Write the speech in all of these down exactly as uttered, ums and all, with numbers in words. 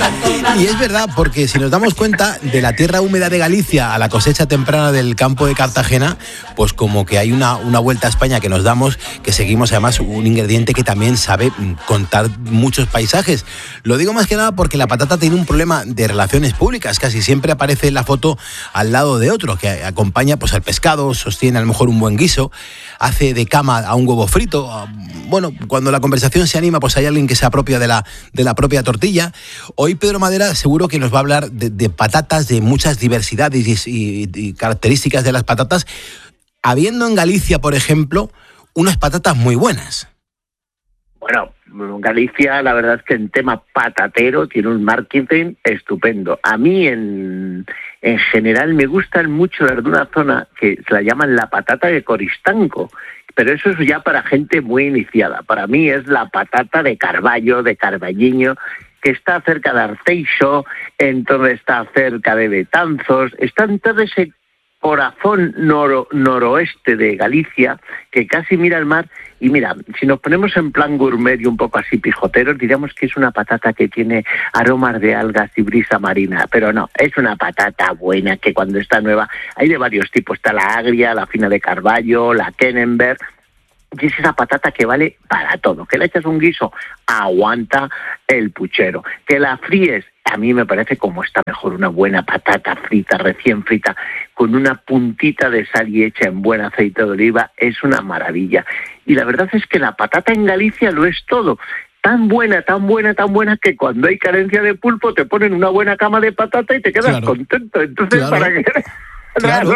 Y es verdad, porque si nos damos cuenta, de la tierra húmeda de Galicia a la cosecha temprana del campo de Cartagena, pues como que hay una, una vuelta a España que nos damos, que seguimos además un ingrediente que también sabe contar muchos paisajes. Lo digo más que nada porque la patata tiene un problema de relaciones públicas, casi siempre aparece la foto al lado de otro, que acompaña pues al pescado, sostiene a lo mejor un buen guiso, hace de cama a un huevo frito. Bueno, cuando la conversación se anima, pues hay alguien que se apropia de la, de la propia tortilla. Hoy Pedro Madera seguro que nos va a hablar de, de patatas, de muchas diversidades y, y, y características de las patatas, habiendo en Galicia, por ejemplo, unas patatas muy buenas. Bueno, Galicia, la verdad es que en tema patatero tiene un marketing estupendo. A mí, en, en general, me gustan mucho las de una zona que se la llaman la patata de Coristanco, pero eso es ya para gente muy iniciada. Para mí es la patata de Carballo, de Carballiño, que está cerca de Arteixo, entonces está cerca de Betanzos, está en todo ese corazón noro, noroeste de Galicia, que casi mira el mar. Y mira, si nos ponemos en plan gourmet y un poco así pijoteros, diríamos que es una patata que tiene aromas de algas y brisa marina, pero no, es una patata buena que cuando está nueva, hay de varios tipos, está la agria, la fina de Carballo, la Kenenberg, y es esa patata que vale para todo. Que le echas un guiso, aguanta el puchero. Que la fríes, a mí me parece como está mejor una buena patata frita, recién frita, con una puntita de sal y hecha en buen aceite de oliva, es una maravilla. Y la verdad es que la patata en Galicia lo es todo. Tan buena, tan buena, tan buena, que cuando hay carencia de pulpo te ponen una buena cama de patata y te quedas claro. contento. Entonces, claro. ¿para qué? Claro.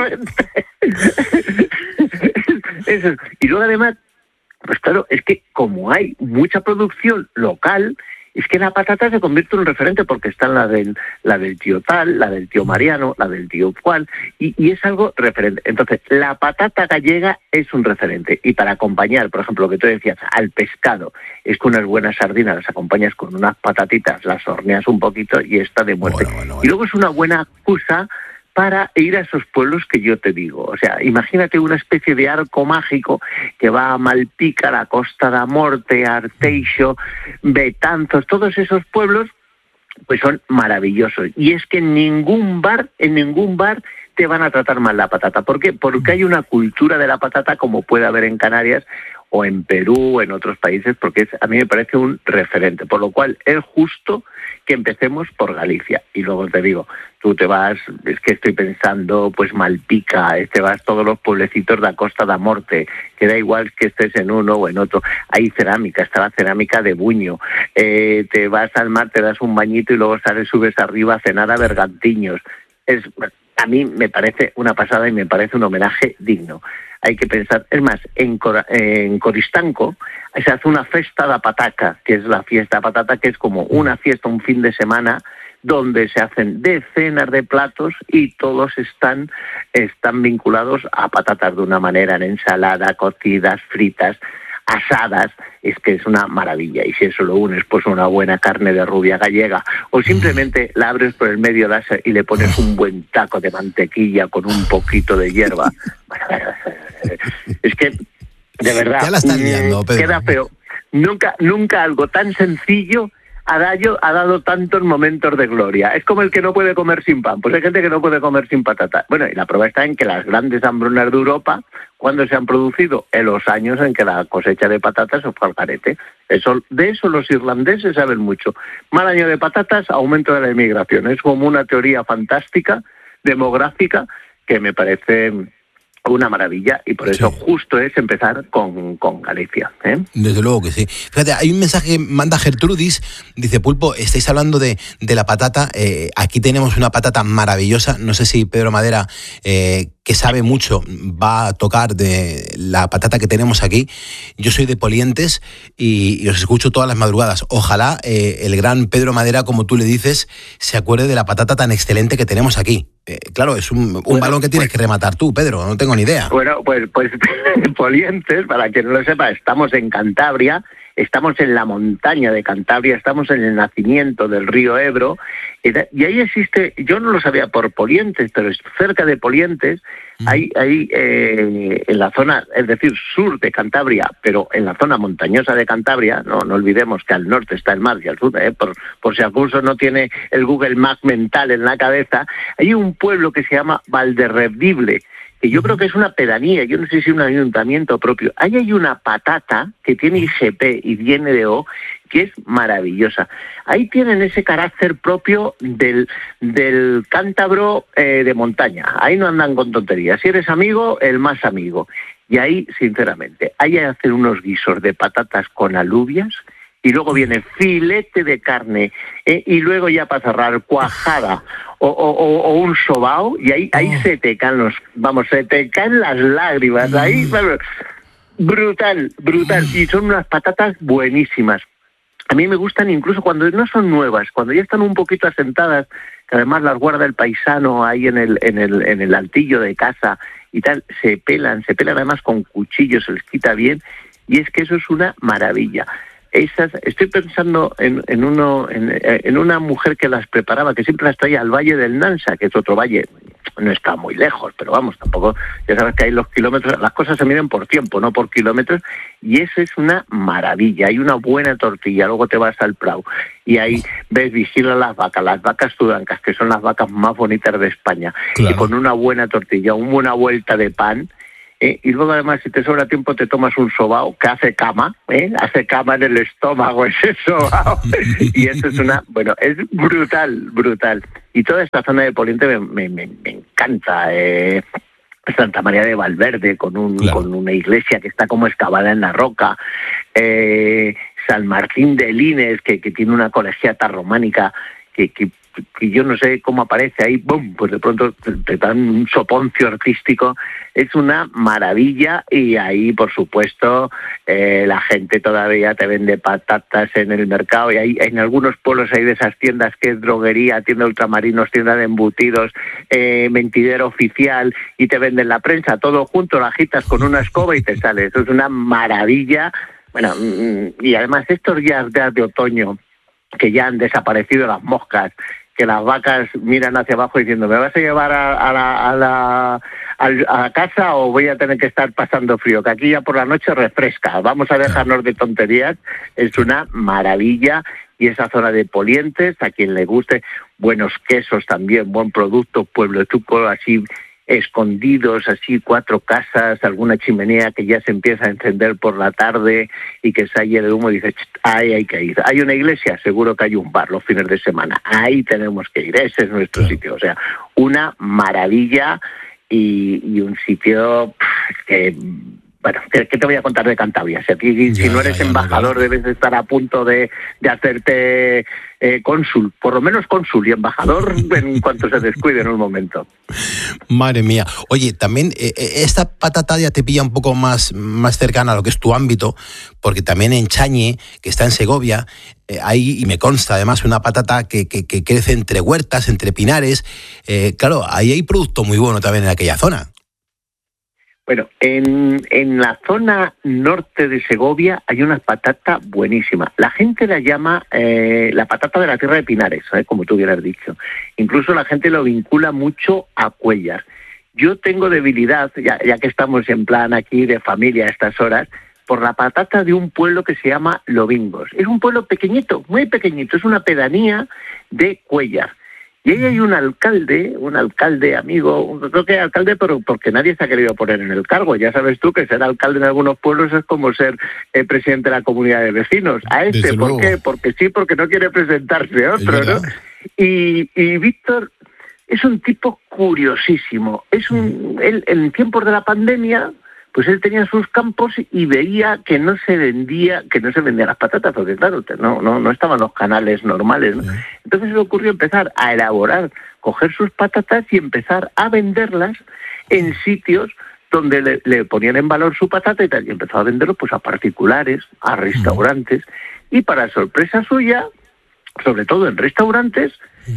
Eso. Y luego además, pues claro, es que como hay mucha producción local, es que la patata se convierte en un referente, porque están la del, la del tío tal, la del tío Mariano, la del tío cual, y, y es algo referente. Entonces, la patata gallega es un referente. Y para acompañar, por ejemplo, lo que tú decías, al pescado, es que unas buenas sardinas las acompañas con unas patatitas, las horneas un poquito y está de muerte. Bueno, bueno, bueno. Y luego es una buena excusa para ir a esos pueblos que yo te digo. O sea, imagínate una especie de arco mágico que va a Malpica, la Costa da Morte, Arteixo, Betanzos, todos esos pueblos, pues son maravillosos. Y es que en ningún bar, en ningún bar te van a tratar mal la patata. ¿Por qué? Porque hay una cultura de la patata como puede haber en Canarias o en Perú o en otros países, porque es, a mí me parece un referente. Por lo cual es justo que empecemos por Galicia. Y luego te digo, tú te vas, es que estoy pensando, pues Malpica, te vas todos los pueblecitos de la Costa da Morte, que da igual que estés en uno o en otro. Hay cerámica, está la cerámica de Buño. Eh, te vas al mar, te das un bañito y luego sales, subes arriba a cenar a Bergantiños. Es, a mí me parece una pasada y me parece un homenaje digno. Hay que pensar, es más, en, Cor- en Coristanco se hace una festa da pataca, que es la fiesta da patata, que es como una fiesta, un fin de semana, donde se hacen decenas de platos y todos están, están vinculados a patatas de una manera, en ensalada, cocidas, fritas, asadas. Es que es una maravilla. Y si eso lo unes, pues una buena carne de rubia gallega, o simplemente la abres por el medio y le pones un buen taco de mantequilla con un poquito de hierba. Bueno, es que, de verdad, ya la estás liando, Pedro. Queda feo. Nunca, nunca algo tan sencillo ha dado, ha dado tantos momentos de gloria. Es como el que no puede comer sin pan. Pues hay gente que no puede comer sin patata. Bueno, y la prueba está en que las grandes hambrunas de Europa, ¿cuándo se han producido? En los años en que la cosecha de patatas se fue al garete. Eso, de eso los irlandeses saben mucho. Mal año de patatas, aumento de la inmigración. Es como una teoría fantástica, demográfica, que me parece una maravilla, y por eso sí. Justo es empezar con, con Galicia, ¿eh? Desde luego que sí. Fíjate, hay un mensaje que manda Gertrudis, dice: Pulpo, estáis hablando de, de la patata, eh, aquí tenemos una patata maravillosa, no sé si Pedro Madera, eh, que sabe mucho, va a tocar de la patata que tenemos aquí. Yo soy de Polientes y, y os escucho todas las madrugadas. Ojalá eh, el gran Pedro Madera, como tú le dices, se acuerde de la patata tan excelente que tenemos aquí. Eh, claro, es un, un bueno, balón que tienes pues, que rematar tú, Pedro, no tengo ni idea. Bueno, pues, pues Polientes, para quien no lo sepa, estamos en Cantabria, estamos en la montaña de Cantabria, estamos en el nacimiento del río Ebro, y ahí existe, yo no lo sabía por Polientes, pero cerca de Polientes, hay, hay eh, en la zona, es decir, sur de Cantabria, pero en la zona montañosa de Cantabria, no, no olvidemos que al norte está el mar y al sur, eh, por, por si acaso no tiene el Google Maps mental en la cabeza, hay un pueblo que se llama Valderredible, que yo creo que es una pedanía, yo no sé si es un ayuntamiento propio. Ahí hay una patata que tiene I G P y N D O que es maravillosa. Ahí tienen ese carácter propio del, del cántabro eh, de montaña. Ahí no andan con tonterías. Si eres amigo, el más amigo. Y ahí, sinceramente, ahí hacen unos guisos de patatas con alubias, y luego viene filete de carne, eh, y luego ya para cerrar cuajada o, o, o un sobao, y ahí, ahí oh. se te caen los, vamos, se te caen las lágrimas, ahí, bueno, brutal, brutal, y son unas patatas buenísimas. A mí me gustan incluso cuando no son nuevas, cuando ya están un poquito asentadas, que además las guarda el paisano ahí en el, en el, en el altillo de casa y tal, se pelan, se pelan además con cuchillos, se les quita bien, y es que eso es una maravilla. Esas, estoy pensando en, en uno en, en una mujer que las preparaba, que siempre las traía al Valle del Nansa, que es otro valle, no está muy lejos, pero vamos, tampoco, ya sabes que hay los kilómetros, las cosas se miden por tiempo, no por kilómetros, y eso es una maravilla. Hay una buena tortilla, luego te vas al Prado y ahí ves, vigilan las vacas, las vacas tudancas, que son las vacas más bonitas de España, claro. Y con una buena tortilla, una buena vuelta de pan. Eh, y luego además, si te sobra tiempo, te tomas un sobao que hace cama, ¿eh? Hace cama en el estómago ese sobao. Y eso es una, bueno, es brutal, brutal. Y toda esta zona de Poliente me, me, me, me encanta. Eh, Santa María de Valverde, con un claro. con una iglesia que está como excavada en la roca. Eh, San Martín de Lines, que, que tiene una colegiata románica que... que que yo no sé cómo aparece ahí, ¡bum!, pues de pronto te, te dan un soponcio artístico, es una maravilla. Y ahí, por supuesto, eh, la gente todavía te vende patatas en el mercado, y hay, en algunos pueblos hay de esas tiendas que es droguería, tienda de ultramarinos, tienda de embutidos, eh, mentidero oficial, y te venden la prensa, todo junto, lo agitas con una escoba y te sale. Eso es una maravilla. Bueno, y además estos días de otoño, que ya han desaparecido las moscas, que las vacas miran hacia abajo diciendo, ¿me vas a llevar a, a, la, a, la, a, a casa o voy a tener que estar pasando frío? Que aquí ya por la noche refresca, vamos a dejarnos de tonterías. Es una maravilla. Y esa zona de Polientes, a quien le guste, buenos quesos también, buen producto, pueblo chuco, así escondidos, así cuatro casas, alguna chimenea que ya se empieza a encender por la tarde y que sale el humo, y dices, ahí hay que ir. Hay una iglesia, seguro que hay un bar los fines de semana, ahí tenemos que ir, ese es nuestro sí. sitio. O sea, una maravilla, y, y un sitio que... Bueno, ¿qué, ¿qué te voy a contar de Cantabria? Si, aquí, ya, si no eres ya, ya, embajador, no, debes estar a punto de, de hacerte eh, cónsul, por lo menos cónsul y embajador en cuanto se descuide en un momento. Madre mía. Oye, también eh, esta patata ya te pilla un poco más, más cercana a lo que es tu ámbito, porque también en Chañe, que está en Segovia, eh, hay, y me consta además, una patata que, que, que crece entre huertas, entre pinares. Eh, claro, ahí hay producto muy bueno también en aquella zona. Bueno, en, en la zona norte de Segovia hay una patata buenísima. La gente la llama eh, la patata de la tierra de Pinares, ¿eh? Como tú hubieras dicho. Incluso la gente lo vincula mucho a Cuéllar. Yo tengo debilidad, ya, ya que estamos en plan aquí de familia a estas horas, por la patata de un pueblo que se llama Lobingos. Es un pueblo pequeñito, muy pequeñito, es una pedanía de Cuéllar. Y ahí hay un alcalde, un alcalde amigo, creo que alcalde, pero porque nadie se ha querido poner en el cargo. Ya sabes tú que ser alcalde en algunos pueblos es como ser eh, presidente de la comunidad de vecinos. A este, ¿por qué? Porque sí, porque no quiere presentarse otro, ¿no? Y, y Víctor es un tipo curiosísimo. Es un, él, en tiempos de la pandemia, pues él tenía sus campos y veía que no se vendía, que no se vendían las patatas, porque claro, no, no, no estaban los canales normales, ¿no? Entonces se le ocurrió empezar a elaborar, coger sus patatas y empezar a venderlas en sitios donde le, le ponían en valor su patata y tal, y empezó a venderlo pues a particulares, a restaurantes, y para sorpresa suya, sobre todo en restaurantes,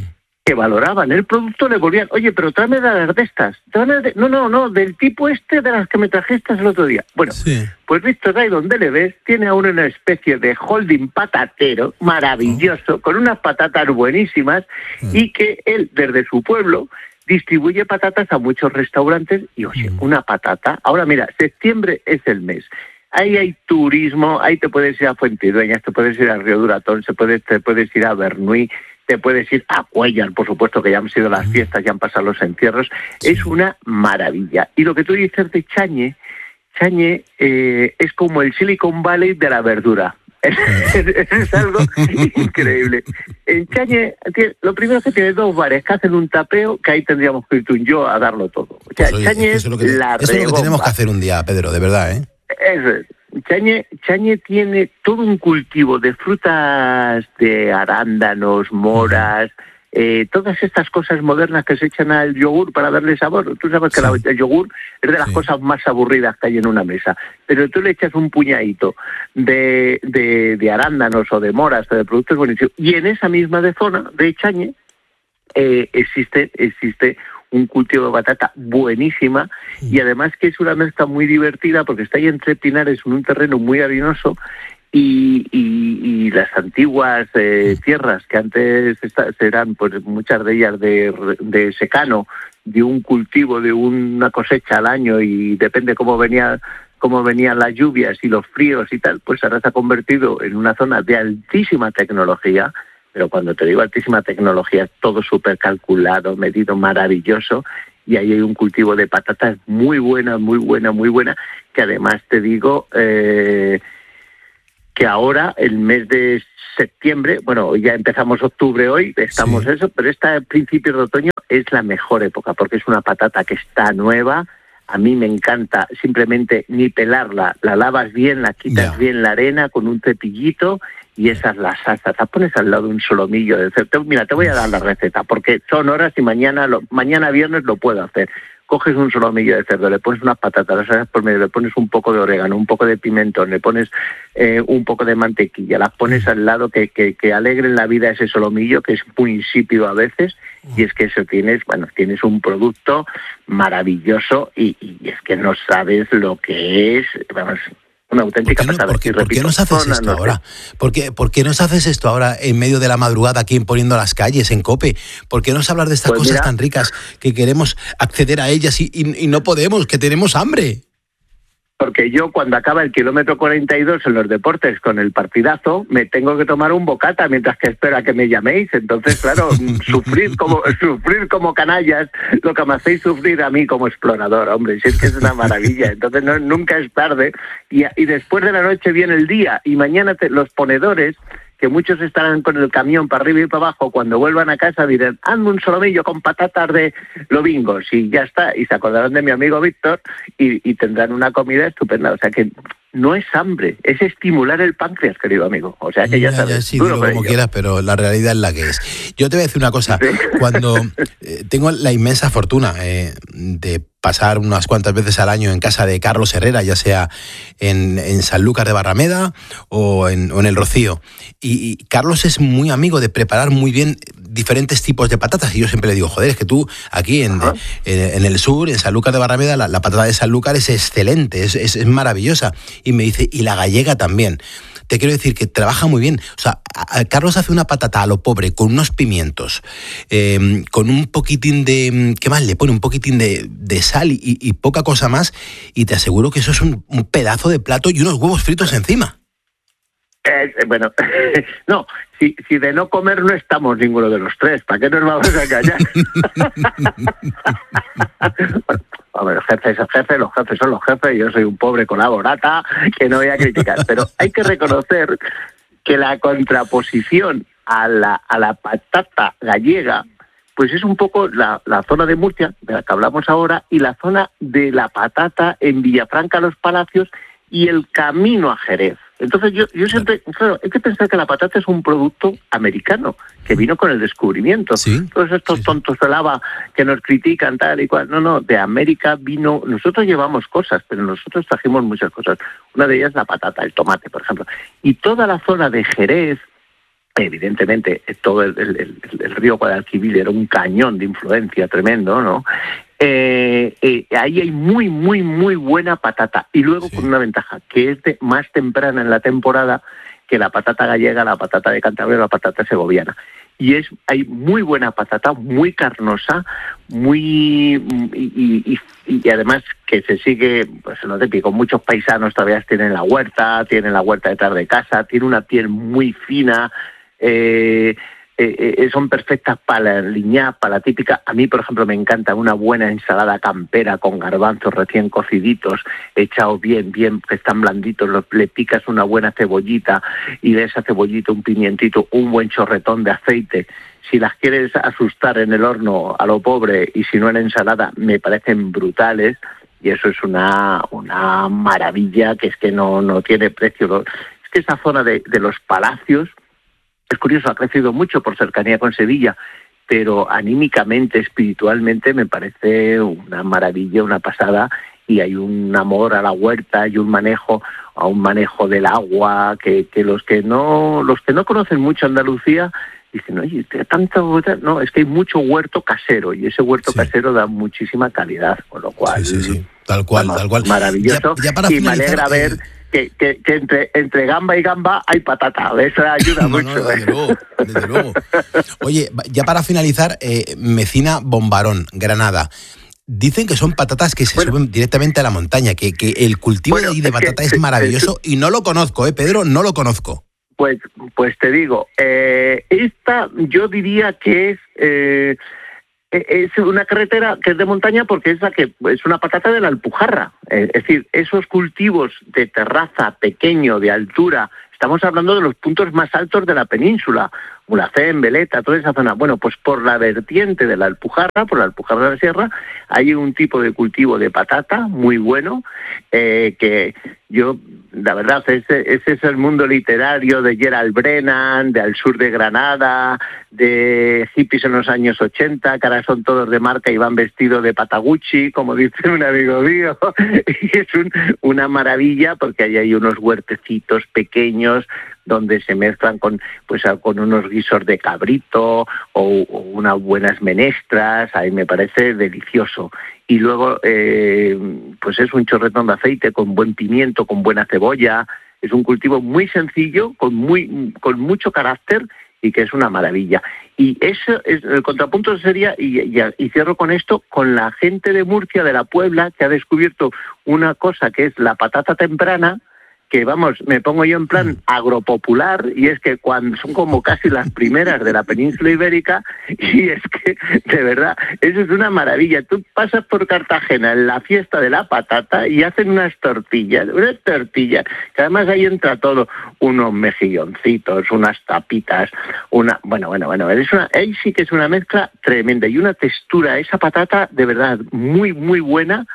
que valoraban el producto le volvían, oye, pero tráeme de las de estas. Tráeme de... No, no, no, del tipo este de las que me trajiste el otro día. Bueno, sí. Pues Víctor ahí donde le ves, tiene aún una especie de holding patatero maravilloso, oh. con unas patatas buenísimas, mm. y que él, desde su pueblo, distribuye patatas a muchos restaurantes y, oye, mm. una patata. Ahora mira, septiembre es el mes. Ahí hay turismo, ahí te puedes ir a Fuentidueñas, te puedes ir a Río Duratón, se puede, te puedes ir a Bernuy, te puedes ir a Cuéllar, por supuesto, que ya han sido las fiestas, ya han pasado los encierros. Sí. Es una maravilla. Y lo que tú dices de Chañe, Chañe eh, es como el Silicon Valley de la verdura. Es, es algo increíble. En Chañe, lo primero que tiene dos bares que hacen un tapeo, que ahí tendríamos que ir tú y yo a darlo todo. O sea, pues oye, Chañe es, es lo que, la eso es lo que tenemos que hacer un día, Pedro, de verdad, ¿eh? Eso es. Chañe, Chañe tiene todo un cultivo de frutas, de arándanos, moras, eh, todas estas cosas modernas que se echan al yogur para darle sabor. Tú sabes que sí. la, el yogur es de las sí. cosas más aburridas que hay en una mesa, pero tú le echas un puñadito de, de, de arándanos o de moras o de productos buenísimos, y en esa misma de zona de Chañe eh, existe, existe un cultivo de batata buenísima, y además que es una mezcla muy divertida porque está ahí entre pinares en un terreno muy arenoso, y, y, y las antiguas eh, tierras que antes eran, pues muchas de ellas de, de secano, de un cultivo, de una cosecha al año, y depende cómo venía cómo venían las lluvias y los fríos y tal, pues ahora se ha convertido en una zona de altísima tecnología. Pero cuando te digo altísima tecnología, todo súper calculado, medido, maravilloso, y ahí hay un cultivo de patatas muy buena, muy buena, muy buena, que además te digo eh, que ahora, el mes de septiembre, bueno, ya empezamos octubre hoy, estamos sí. eso, pero este principio de otoño es la mejor época, porque es una patata que está nueva. A mí me encanta simplemente ni pelarla, la lavas bien, la quitas yeah. bien la arena con un cepillito, y esas las salsas, las pones al lado de un solomillo de cerdo. Mira, te voy a dar la receta, porque son horas y mañana lo, mañana viernes lo puedo hacer. Coges un solomillo de cerdo, le pones unas patatas, las haces por medio, le pones un poco de orégano, un poco de pimentón, le pones eh, un poco de mantequilla, las pones al lado, que, que, que alegren la vida ese solomillo, que es muy insípido a veces, y es que eso tienes, bueno, tienes un producto maravilloso, y, y es que no sabes lo que es, vamos, una auténtica ¿Por qué, no, pasada. ¿por qué, ¿por qué nos haces esto no, ahora? ¿Por qué, ¿Por qué nos haces esto ahora en medio de la madrugada aquí poniendo las calles en COPE? ¿Por qué nos hablar de estas pues cosas mira, tan ricas que queremos acceder a ellas y, y, y no podemos, que tenemos hambre? Porque yo, cuando acaba el kilómetro cuarenta y dos en los deportes con el partidazo, me tengo que tomar un bocata mientras que espero a que me llaméis. Entonces, claro, sufrir como sufrir como canallas, lo que me hacéis sufrir a mí como explorador, hombre, si es que es una maravilla. Entonces, no, nunca es tarde. Y, y después de la noche viene el día, y mañana te, los ponedores, que muchos estarán con el camión para arriba y para abajo, cuando vuelvan a casa dirán, hazme un solomillo con patatas de lobingos, y ya está, y se acordarán de mi amigo Víctor, y, y tendrán una comida estupenda. O sea que no es hambre, es estimular el páncreas, querido amigo. O sea que ya, ya sabes. Ya, sí, dilo como quieras, pero la realidad es la que es. Yo te voy a decir una cosa, ¿sí? Cuando eh, tengo la inmensa fortuna eh, de pasar unas cuantas veces al año en casa de Carlos Herrera, ya sea en, en Sanlúcar de Barrameda o en, o en El Rocío. Y, y Carlos es muy amigo de preparar muy bien diferentes tipos de patatas, y yo siempre le digo, joder, es que tú aquí en, en, en el sur, en Sanlúcar de Barrameda, la, la patata de Sanlúcar es excelente, es, es, es maravillosa. Y me dice, y la gallega también. Te quiero decir que trabaja muy bien. O sea, a, a Carlos hace una patata a lo pobre con unos pimientos, eh, con un poquitín de... ¿Qué más le pone? Un poquitín de, de sal y, y poca cosa más, y te aseguro que eso es un, un pedazo de plato y unos huevos fritos encima. Eh, bueno, no, si, si de no comer no estamos ninguno de los tres, ¿para qué nos vamos a callar? A ver, el jefe es el jefe, los jefes son los jefes, yo soy un pobre colaborata que no voy a criticar, pero hay que reconocer que la contraposición a la, a la patata gallega, pues es un poco la, la zona de Murcia, de la que hablamos ahora, y la zona de la patata en Villafranca, Los Palacios, y el camino a Jerez. Entonces yo, yo siempre, claro, hay que pensar que la patata es un producto americano, que vino con el descubrimiento. ¿Sí? Todos estos sí, tontos de lava que nos critican tal y cual, no, no, de América vino, nosotros llevamos cosas, pero nosotros trajimos muchas cosas. Una de ellas la patata, el tomate, por ejemplo. Y toda la zona de Jerez, evidentemente todo el, el, el río Guadalquivir era un cañón de influencia tremendo, ¿no? Eh, eh, ahí hay muy, muy, muy buena patata. Y luego sí. con una ventaja, que es de más temprana en la temporada que la patata gallega, la patata de Cantabria o la patata segoviana. Y es hay muy buena patata, muy carnosa, muy y, y, y además que se sigue, pues lo típico, muchos paisanos todavía tienen la huerta, tienen la huerta detrás de casa, tiene una piel muy fina, eh, eh, eh, son perfectas para la liñá, para la típica. A mí, por ejemplo, me encanta una buena ensalada campera con garbanzos recién cociditos, echados bien, bien, que están blanditos, los, le picas una buena cebollita y de esa cebollita un pimientito, un buen chorretón de aceite. Si las quieres asustar en el horno a lo pobre y si no en ensalada, me parecen brutales. Y eso es una una maravilla que es que no, no tiene precio. Es que esa zona de, de los palacios, es curioso, ha crecido mucho por cercanía con Sevilla, pero anímicamente, espiritualmente, me parece una maravilla, una pasada, y hay un amor a la huerta y un manejo, a un manejo del agua, que, que los que no, los que no conocen mucho Andalucía, dicen, oye, tanto, no, es que hay mucho huerto casero, y ese huerto sí. casero da muchísima calidad, con lo cual, sí, sí, sí. tal cual, vamos, tal cual, maravilloso, ya, ya para y finalizar, me alegra ver... Eh... Que, que, que entre, entre gamba y gamba hay patata, eso ayuda no, mucho. No, desde luego, desde luego. Oye, ya para finalizar, eh, Mecina Bombarón, Granada. Dicen que son patatas que se bueno, suben directamente a la montaña, que, que el cultivo bueno, de, de patata es, que, es maravilloso es, y no lo conozco, ¿eh, Pedro? No lo conozco. Pues, pues te digo, eh, esta yo diría que es... Eh, es una carretera que es de montaña porque es la que es una patata de la Alpujarra. Es decir, esos cultivos de terraza pequeño, de altura, estamos hablando de los puntos más altos de la península, Mulhacén, Veleta, toda esa zona. Bueno, pues por la vertiente de la Alpujarra, por la Alpujarra de la Sierra, hay un tipo de cultivo de patata muy bueno, eh, que yo, la verdad, ese, ese es el mundo literario de Gerald Brennan, de Al sur de Granada, de hippies en los años ochenta, que ahora son todos de marca y van vestidos de Patagucci, como dice un amigo mío, y es un, una maravilla porque ahí hay unos huertecitos pequeños donde se mezclan con pues con unos guisos de cabrito o, o unas buenas menestras, ahí me parece delicioso. Y luego eh, pues es un chorretón de aceite con buen pimiento, con buena cebolla. Es un cultivo muy sencillo, con muy con mucho carácter y que es una maravilla. Y eso es el contrapunto sería, y, y, y cierro con esto, con la gente de Murcia, de la Puebla, que ha descubierto una cosa que es la patata temprana, que vamos, me pongo yo en plan agropopular, y es que cuando son como casi las primeras de la península ibérica, y es que, de verdad, eso es una maravilla. Tú pasas por Cartagena en la fiesta de la patata y hacen unas tortillas, unas tortillas, que además ahí entra todo, unos mejilloncitos, unas tapitas, una, bueno, bueno, bueno, es una, ahí sí que es una mezcla tremenda, y una textura, esa patata, de verdad, muy, muy buena,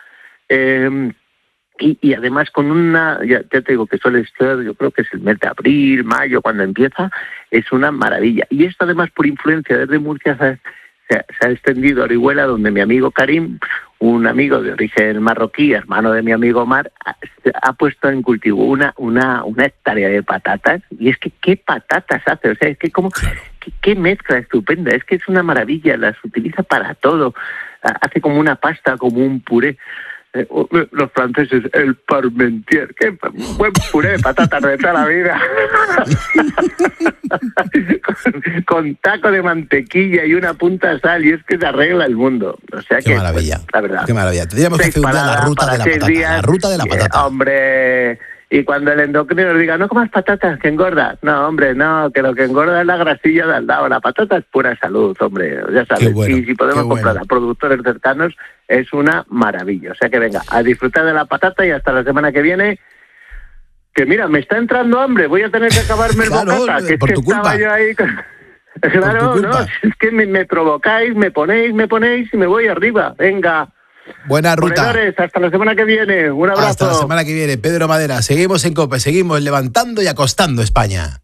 eh, Y, y además con una, ya, ya te digo que suele ser, yo creo que es el mes de abril, mayo, cuando empieza, es una maravilla. Y esto además por influencia desde Murcia se, se, se ha extendido a Orihuela, donde mi amigo Karim, un amigo de origen marroquí, hermano de mi amigo Omar, ha, ha puesto en cultivo una, una, una hectárea de patatas. Y es que qué patatas hace, o sea, es que como, qué, qué mezcla estupenda, es que es una maravilla, las utiliza para todo, hace como una pasta, como un puré. Eh, los franceses, el parmentier, qué buen puré de patatas de toda la vida. con, con taco de mantequilla y una punta de sal, y es que se arregla el mundo. O sea, qué que, maravilla, pues, la verdad. Qué maravilla. Tendríamos que hacer un día la ruta de la patata. Días, la ruta de la patata. Eh, hombre, y cuando el endocrino diga, no comas patatas, que engorda. No, hombre, no, que lo que engorda es la grasilla de al lado. La patata es pura salud, hombre, ya sabes. Bueno, y si podemos comprar bueno. a productores cercanos, es una maravilla. O sea que venga, a disfrutar de la patata, y hasta la semana que viene. Que mira, me está entrando hambre, voy a tener que acabarme el claro, bocata, que es por que tu estaba culpa. yo ahí con... Claro, no, es que me, me provocáis, me ponéis, me ponéis y me voy arriba. Venga. Buena ruta. Ponedores, hasta la semana que viene. Un abrazo. Hasta la semana que viene. Pedro Madera, seguimos en COPE, seguimos levantando y acostando España.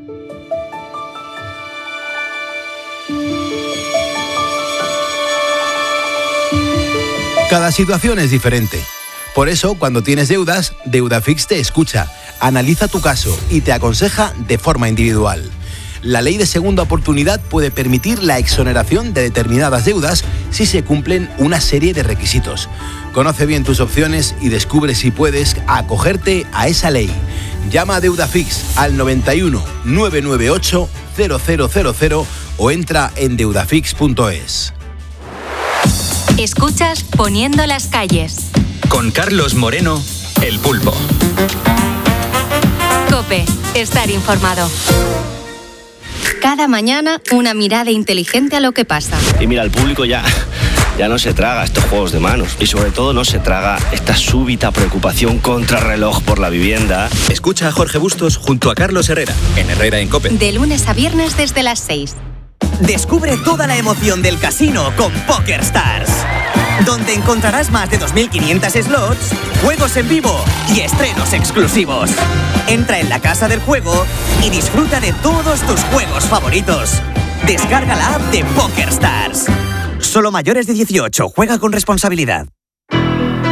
Cada situación es diferente. Por eso, cuando tienes deudas, Deudafix te escucha, analiza tu caso y te aconseja de forma individual. La ley de segunda oportunidad puede permitir la exoneración de determinadas deudas si se cumplen una serie de requisitos. Conoce bien tus opciones y descubre si puedes acogerte a esa ley. Llama a Deudafix al noventa y uno, novecientos noventa y ocho, cero cero cero cero o entra en deudafix punto es. Escuchas Poniendo las calles. Con Carlos Moreno, El Pulpo. COPE, estar informado. Cada mañana una mirada inteligente a lo que pasa. Y mira, el público ya, ya no se traga estos juegos de manos. Y sobre todo no se traga esta súbita preocupación contrarreloj por la vivienda. Escucha a Jorge Bustos junto a Carlos Herrera, en Herrera en COPE. De lunes a viernes desde las seis. Descubre toda la emoción del casino con PokerStars, donde encontrarás más de dos mil quinientos slots, juegos en vivo y estrenos exclusivos. Entra en la casa del juego y disfruta de todos tus juegos favoritos. Descarga la app de PokerStars. Solo mayores de dieciocho, juega con responsabilidad.